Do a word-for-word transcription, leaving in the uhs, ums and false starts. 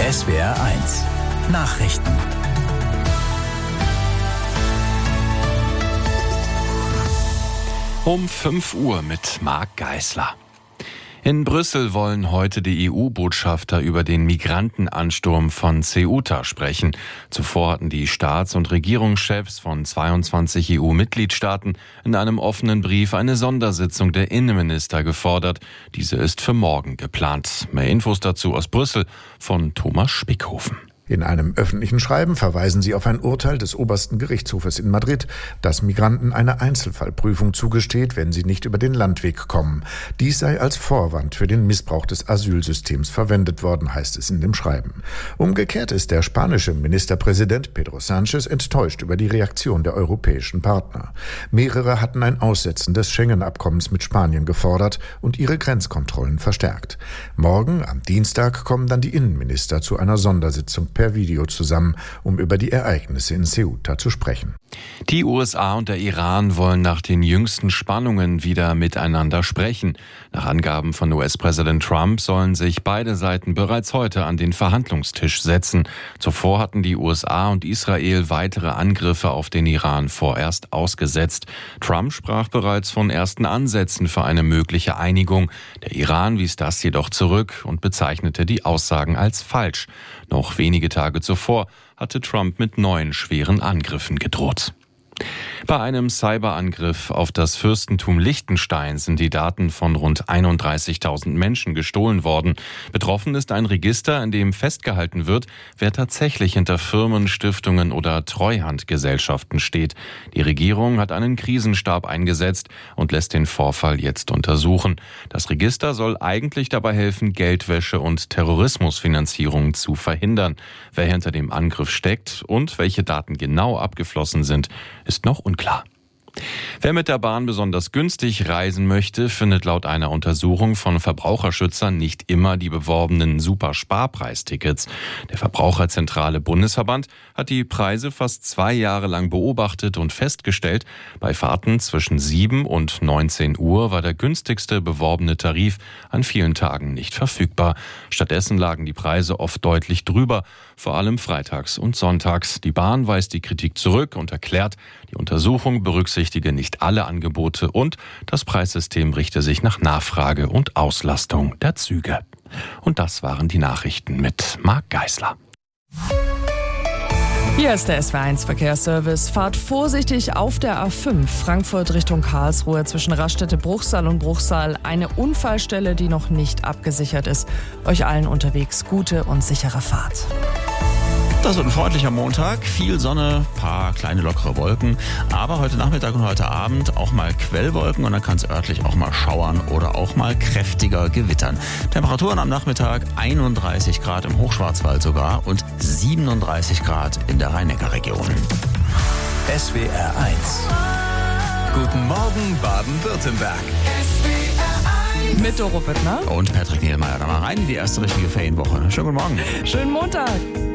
S W R eins Nachrichten. Um fünf Uhr mit Marc Geisler. In Brüssel wollen heute die E U-Botschafter über den Migrantenansturm von Ceuta sprechen. Zuvor hatten die Staats- und Regierungschefs von zweiundzwanzig E U-Mitgliedstaaten in einem offenen Brief eine Sondersitzung der Innenminister gefordert. Diese ist für morgen geplant. Mehr Infos dazu aus Brüssel von Thomas Spickhofen. In einem öffentlichen Schreiben verweisen sie auf ein Urteil des obersten Gerichtshofes in Madrid, das Migranten eine Einzelfallprüfung zugesteht, wenn sie nicht über den Landweg kommen. Dies sei als Vorwand für den Missbrauch des Asylsystems verwendet worden, heißt es in dem Schreiben. Umgekehrt ist der spanische Ministerpräsident Pedro Sánchez enttäuscht über die Reaktion der europäischen Partner. Mehrere hatten ein Aussetzen des Schengen-Abkommens mit Spanien gefordert und ihre Grenzkontrollen verstärkt. Morgen, am Dienstag, kommen dann die Innenminister zu einer Sondersitzung per Video zusammen, um über die Ereignisse in Ceuta zu sprechen. Die U S A und der Iran wollen nach den jüngsten Spannungen wieder miteinander sprechen. Nach Angaben von U S-Präsident Trump sollen sich beide Seiten bereits heute an den Verhandlungstisch setzen. Zuvor hatten die U S A und Israel weitere Angriffe auf den Iran vorerst ausgesetzt. Trump sprach bereits von ersten Ansätzen für eine mögliche Einigung. Der Iran wies das jedoch zurück und bezeichnete die Aussagen als falsch. Noch wenige Tage zuvor hatte Trump mit neuen schweren Angriffen gedroht. Bei einem Cyberangriff auf das Fürstentum Liechtenstein sind die Daten von rund einunddreißigtausend Menschen gestohlen worden. Betroffen ist ein Register, in dem festgehalten wird, wer tatsächlich hinter Firmen, Stiftungen oder Treuhandgesellschaften steht. Die Regierung hat einen Krisenstab eingesetzt und lässt den Vorfall jetzt untersuchen. Das Register soll eigentlich dabei helfen, Geldwäsche und Terrorismusfinanzierung zu verhindern. Wer hinter dem Angriff steckt und welche Daten genau abgeflossen sind, ist noch unklar. Wer mit der Bahn besonders günstig reisen möchte, findet laut einer Untersuchung von Verbraucherschützern nicht immer die beworbenen Super-Sparpreistickets. Der Verbraucherzentrale Bundesverband hat die Preise fast zwei Jahre lang beobachtet und festgestellt, bei Fahrten zwischen sieben und neunzehn Uhr war der günstigste beworbene Tarif an vielen Tagen nicht verfügbar. Stattdessen lagen die Preise oft deutlich drüber, vor allem freitags und sonntags. Die Bahn weist die Kritik zurück und erklärt, die Untersuchung berücksichtige nicht alle Angebote und das Preissystem richte sich nach Nachfrage und Auslastung der Züge. Und das waren die Nachrichten mit Marc Geisler. Hier ist der S W R eins Verkehrsservice. Fahrt vorsichtig auf der A fünf Frankfurt Richtung Karlsruhe zwischen Raststätte-Bruchsal und Bruchsal. Eine Unfallstelle, die noch nicht abgesichert ist. Euch allen unterwegs gute und sichere Fahrt. Das wird ein freundlicher Montag, viel Sonne, paar kleine lockere Wolken, aber heute Nachmittag und heute Abend auch mal Quellwolken und dann kann es örtlich auch mal schauern oder auch mal kräftiger gewittern. Temperaturen am Nachmittag einunddreißig Grad im Hochschwarzwald sogar und siebenunddreißig Grad in der Rhein-Neckar-Region. S W R eins. Guten Morgen Baden-Württemberg. Mit Doro Büttner Und Patrick Nielmeier. Da mal rein in die erste richtige Ferienwoche. Schönen guten Morgen. Schönen Montag.